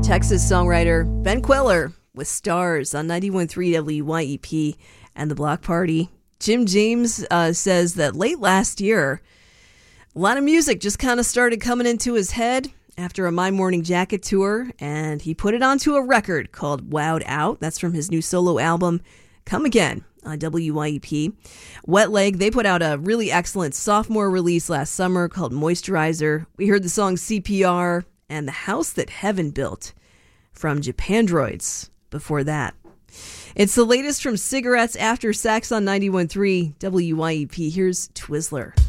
Texas songwriter Ben Queller with Stars on 91.3 WYEP and the Block Party. Jim James says that late last year, a lot of music just kind of started coming into his head after a My Morning Jacket tour, and he put it onto a record called Wowed Out. That's from his new solo album, Come Again, on WYEP. Wet Leg, they put out a really excellent sophomore release last summer called Moisturizer. We heard the song CPR and The House That Heaven Built from Japandroids before that. It's the latest from Cigarettes After Sex on 91.3 WYEP. Here's Twizzler.